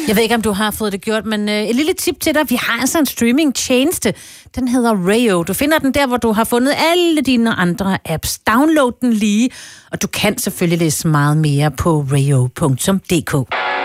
Jeg ved ikke, om du har fået det gjort, men et lille tip til dig. Vi har altså en streaming-tjeneste. Den hedder Rayo. Du finder den der, hvor du har fundet alle dine andre apps. Download den lige, og du kan selvfølgelig læse meget mere på rayo.dk.